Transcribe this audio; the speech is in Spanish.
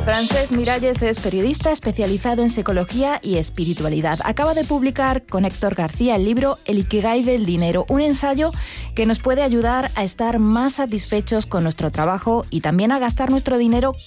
Francesc Miralles es periodista especializado en psicología y espiritualidad. Acaba de publicar con Héctor García el libro El Ikigai del dinero, un ensayo que nos puede ayudar a estar más satisfechos con nuestro trabajo y también a gastar nuestro dinero